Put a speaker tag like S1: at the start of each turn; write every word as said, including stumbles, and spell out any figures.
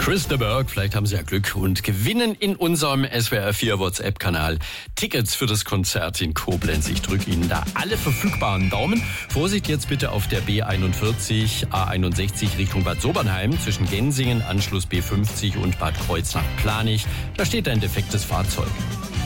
S1: Chris de Burgh, vielleicht haben Sie ja Glück und gewinnen in unserem S W R vier WhatsApp-Kanal Tickets für das Konzert in Koblenz. Ich drücke Ihnen da alle verfügbaren Daumen. Vorsicht jetzt bitte auf der B einundvierzig, A einundsechzig Richtung Bad Sobernheim zwischen Gensingen, Anschluss B fünfzig und Bad Kreuznach-Planich. Da steht ein defektes Fahrzeug.